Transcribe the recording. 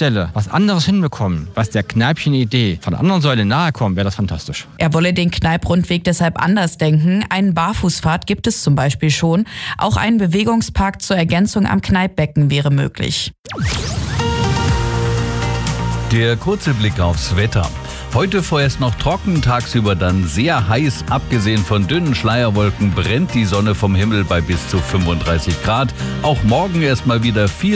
Stelle was anderes hinbekommen, was der Kneipchen-Idee von der anderen Säule nahe kommt, wäre das fantastisch. Er wolle den Kneipp-Rundweg deshalb anders denken. Einen Barfußpfad gibt es zum Beispiel schon. Auch ein Bewegungspark zur Ergänzung am Kneippbecken wäre möglich. Der kurze Blick aufs Wetter. Heute vorerst noch trocken, tagsüber dann sehr heiß. Abgesehen von dünnen Schleierwolken brennt die Sonne vom Himmel bei bis zu 35 Grad. Auch morgen erstmal wieder viel